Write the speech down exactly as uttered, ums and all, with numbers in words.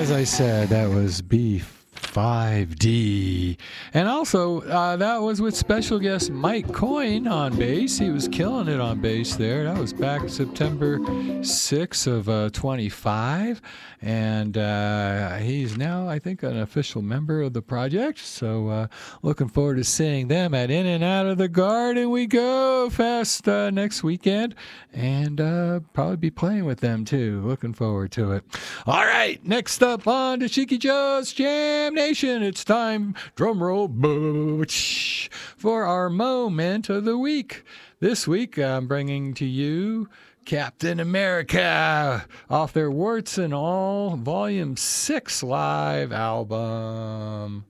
as I said, that was B five D. And also, uh, that was with special guest Mike Coyne on bass. He was killing it on bass there. That was back September sixth of uh, twenty-five. And uh, he's now, I think, an official member of the project. So uh, looking forward to seeing them at In and Out of the Garden We Go Fest uh, next weekend. And uh, probably be playing with them, too. Looking forward to it. All right, next up on Dashiki Joe's Jam Nation, it's time, drum roll, for our moment of the week. This week, I'm bringing to you Captain America off their Warts and All Volume six live album.